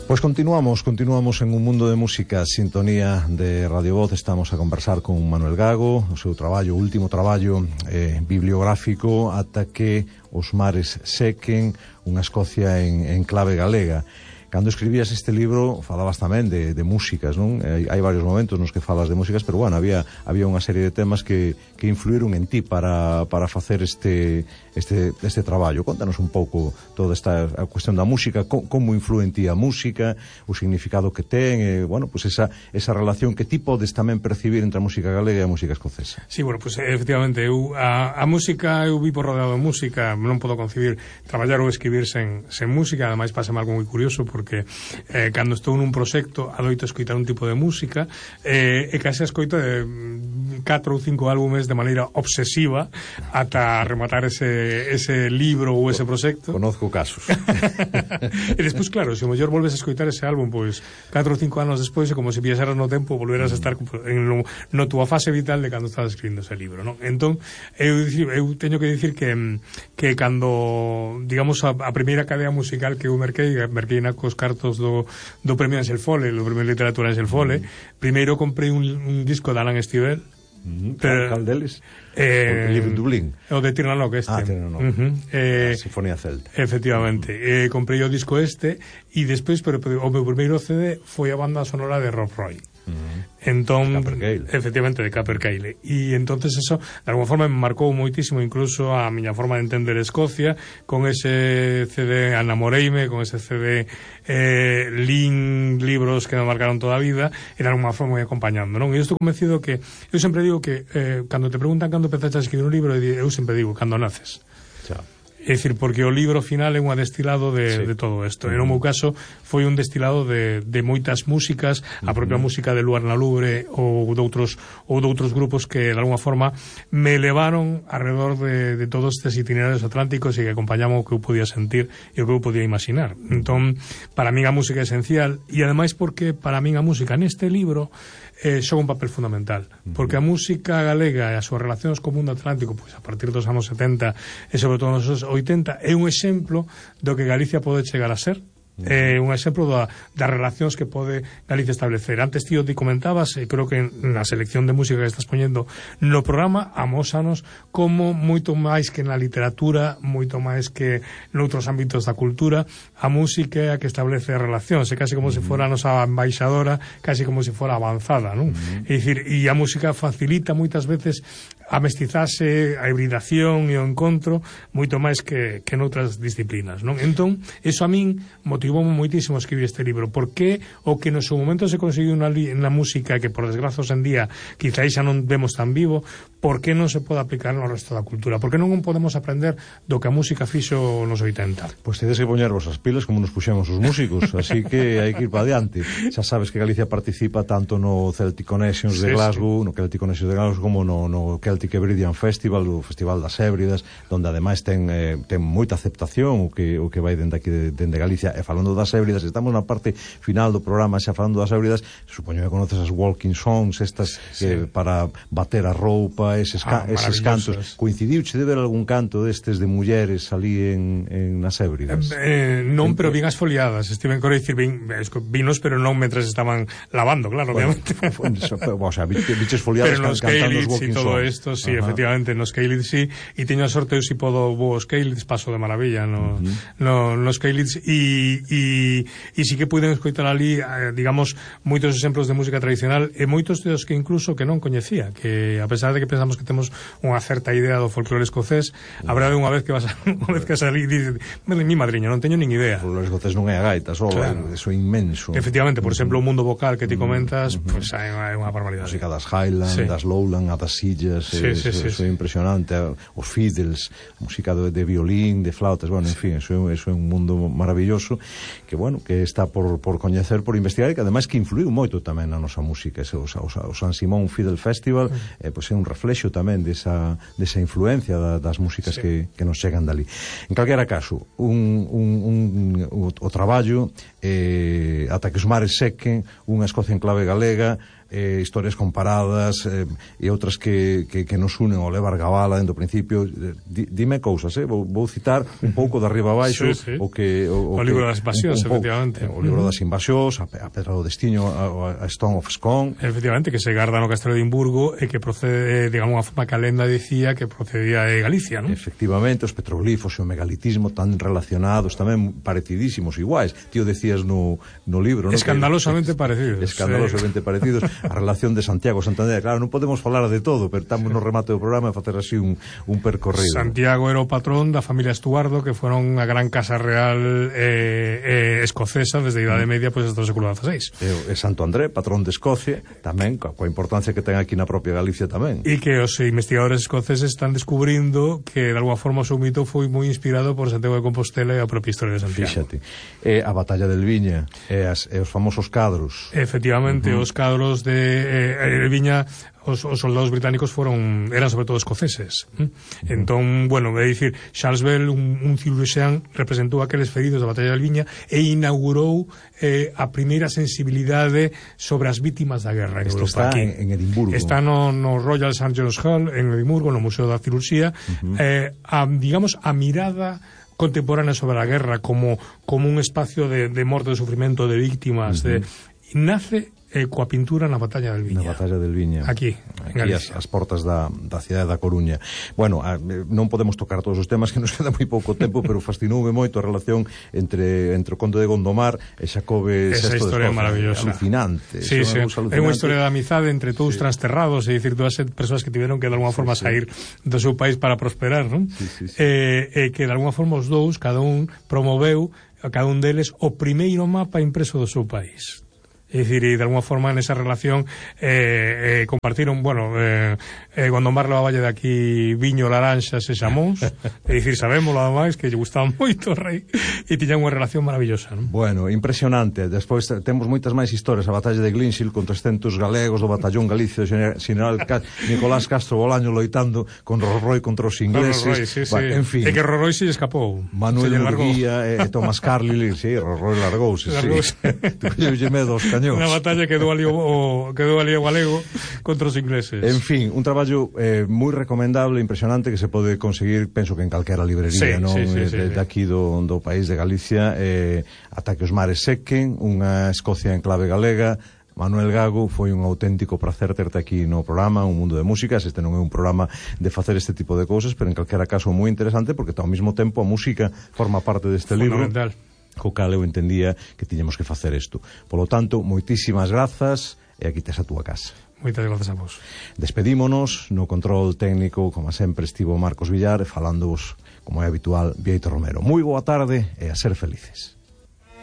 Pois continuamos en un mundo de música, sintonía de Radio Voz. Estamos a conversar con Manuel Gago, o seu traballo, o último traballo bibliográfico, Ata que os mares sequen, unha Escocia en clave galega. Cando escribías este libro falabas tamén de músicas, non? Hai varios momentos nos que falas de músicas, pero bueno, había unha serie de temas que influíron en ti para facer este traballo. Contanos un pouco toda esta cuestión da música, como influe en ti a música, o significado que ten, bueno, pues esa relación que ti podes tamén percibir entre a música galega e a música escocesa. Sí, bueno, pues efectivamente, a música, eu vivo rodeado de música, non podo concebir traballar ou escribir sen música. Ademais, pásame algo moi curioso, porque cando estou nun proxecto adoito escoitar un tipo de música e case escoito de 4 ou 5 álbumes de maneira obsesiva ata rematar ese libro ou ese proxecto. Conozco casos. E despois, claro, se o mellor volves a escoitar ese álbum, pois 4 ou 5 anos despois é como se viaxeras no tempo, volveras a estar no túa fase vital de cando estabas escribindo ese libro, non? Entón, eu teño que dicir que cando, digamos, a primeira cadea musical que eu merquei na cos cartos do premio Ansel Fole, do premio de literatura Ansel Fole. Primeiro comprei un disco de Alan Stivell. Cal deles? Live in Dublín. O de Tirnanock, este. Tirnanock. Sinfonía Celta. Efectivamente. Comprei o disco este e despois, pero o meu primeiro CD foi a banda sonora de Rob Roy. Entón, efectivamente, de Capercaillie. E entonces eso, de alguma forma, me marcou moitísimo incluso a miña forma de entender Escocia, con ese CD Anamoreime, con ese CD libros que me marcaron toda a vida, e de alguma forma moi acompañando, non? E eu estou convencido que, eu sempre digo que cando te preguntan cando empezaste a escribir un libro, eu sempre digo, cando naces. Chao. É dicir, porque o libro final é un destilado de todo isto. No meu caso foi un destilado de moitas músicas, a propia música de Luar na Lubre ou doutros grupos que de alguma forma me levaron alrededor de todos estes itinerarios atlánticos e que acompañaban o que eu podía sentir e o que eu podía imaginar. Entón, para min a música é esencial, e ademais porque para min a música neste libro xoga un papel fundamental, porque a música galega e as súas relacións co mundo atlántico, pois a partir dos anos 70 e sobre todo nos anos 80, é un exemplo do que Galicia pode chegar a ser. É un exemplo das relacións que pode Galicia establecer. Antes, tío, te comentabas, creo que na selección de música que estás poñendo no programa, amósanos como moito máis que na literatura, moito máis que noutros ámbitos da cultura, a música é a que establece relacións, é casi como se fora a nosa embaixadora, casi como se fora avanzada, non? É dicir, e a música facilita moitas veces a mestizase, a hibridación e o encontro moito máis que noutras disciplinas, non? Entón, eso a min motivoume moitísimo a escribir este libro, porque o que no seu momento se conseguiu na música, que por desgraza en día quizá xa non vemos tan vivo, por que non se pode aplicar no resto da cultura? Por que non podemos aprender do que a música fixo nos 80? Pois tedes que poñervos as pilas como nos puxemos os músicos, así que hai que ir para adiante. Xa sabes que Galicia participa tanto no Celtic Connections de Glasgow, no Celtic Connections de Glasgow, como no Celtic Hebridean Festival, o Festival das Hébridas, donde ademais ten moita aceptación o que vai dende aquí dende Galicia. E falando das Hébridas, estamos na parte final do programa, xa falando das Hébridas, supoño que conoces as walking songs estas para bater a roupa, eses cantos. Coincidiuche de ver algún canto destes de mulleres ali nas Hébridas? Non, pero vin as foliadas. Estiven con dicir, vinos, pero non mentres estaban lavando, claro, obviamente. O sea, biches foliadas cantando os walking songs. Todo isto, sí, efectivamente, nos Keilids sí, e teño a sorte, eu si podo vos Keilids, paso de maravilla nos Keilids, e si que puiden escoitar ali, digamos, moitos exemplos de música tradicional e moitos dos que incluso que non coñecía, que a pesar de que pensamos que temos unha certa idea do folclore escocés, a verdade unha vez que vas a ali dices, mi madriña, non teño nin idea. O folclore escocés non é a gaita só, claro. Eso é inmenso. Efectivamente, por exemplo, o mundo vocal que ti comentas, pois é unha barbaridade. Música das Highland, das Lowland, a das Sillas, eso é impresionante, os fiddles, música de violín, de flautas, bueno, en fin, eso é un mundo maravilloso que, bueno, que está por coñecer, por investigar, e que ademais que influiu moito tamén na nosa música. O San Simón Fiddle Festival pois é un reflexo tamén desa influencia das músicas que nos chegan dali. En calquera caso, o traballo Ata que os mares sequen, unha Escocia en clave galega, historias comparadas e outras que nos unen ao Levar Gabala dentro do principio. Dime cousas, vou citar un pouco de arriba abaixo o libro das invasións, efectivamente. O libro das invasións, a Pedra do Destiño, a Stone of Scone. Efectivamente, que se garda no Castelo de Edimburgo e que procede, digamos, unha forma que a lenda dicía que procedía de Galicia, non? Efectivamente, os petroglifos e o megalitismo tan relacionados, tamén parecidísimos, iguais. Tío, decías no libro, non? Escandalosamente parecidos. Escandalosamente parecidos. A relación de Santiago Santander, claro, non podemos falar de todo, pero estamos no remate do programa a facer así un percorrido. Santiago era o patrón da familia Estuardo, que foron unha gran casa real escocesa desde a Idade Media pois hasta o século XVI. E Santo André, patrón de Escocia, tamén coa importancia que ten aquí na propia Galicia tamén. E que os investigadores escoceses están descubrindo que de alguma forma o seu mito foi moi inspirado por Santiago de Compostela e a propia historia de Santiago. Fíxate. A batalla del Viña e os famosos cadros. Efectivamente, os cadros de Viña, os soldados británicos eran sobre todo escoceses. Entón, bueno, é dicir, Charles Bell, un cirurxián, representou aqueles feridos da batalla del Viña e inaugurou a primeira sensibilidade sobre as vítimas da guerra en Europa. Está en Edimburgo. Está no Royal St. John's Hall en Edimburgo, no Museo da Cirurxía. Digamos, a mirada contemporánea sobre a guerra como un espacio de morte, de sufrimento, de víctimas, nace coa pintura na Batalla del Viña. Na Batalla del Viña. Aquí as portas da cidade da Coruña. Bueno, non podemos tocar todos os temas, que nos queda moi pouco tempo, pero fascinoume moito a relación entre o conde de Gondomar e Xacobe VI de Escocia. Esa historia maravillosa. Alucinante. Sí, é unha historia de amizade entre todos transterrados, é dicir, todas as persoas que tiveron que de alguma forma sair do seu país para prosperar, non? E que de alguma forma os dous, cada un promoveu a cada un deles o primeiro mapa impreso do seu país. É dicir, e de alguma forma nesa relación compartiron, bueno, Gondomar levaballe de aquí viño, laranxas e xamóns, é dicir, sabemos nada máis que lle gustaba moito o rei e tiñan unha relación maravillosa, non? Bueno, impresionante. Despois temos moitas máis historias. A batalla de Glynshil con 300 galegos do batallón Galicia do general Nicolás Castro Bolaño loitando con Rorroi contra os ingleses. En fin. E que Rorroi se escapou. Manuel Murguía e Tomás Carlyle, Rorroi largouse. Lle medo aos cañóns. Unha batalla quedou ali o galego contra os ingleses. En fin, un traballo moi recomendable, impresionante, que se pode conseguir, penso que en calquera librería, non? De aquí do país de Galicia, ata que os mares sequen, unha Escocia en clave galega. Manuel Gago, foi un auténtico prazer terte aquí no programa Un Mundo de Músicas. Este non é un programa de facer este tipo de cousas, pero en calquera caso moi interesante, porque ao mesmo tempo a música forma parte deste libro, co cal eu entendía que tiñamos que facer isto. Polo tanto, moitísimas grazas, e aquí tes a túa casa. Moitas grazas a vos. Despedímonos. No control técnico, como sempre, estivo Marcos Villar, falándovos, como é habitual, Bieito Romero. Moi boa tarde e a ser felices.